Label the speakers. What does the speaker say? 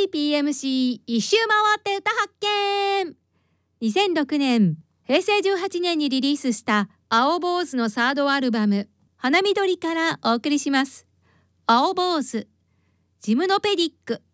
Speaker 1: PMC 一周回って歌発見。2006年平成18年にリリースした青坊主のサードアルバム花緑からお送りします。青坊主ジムノペディック。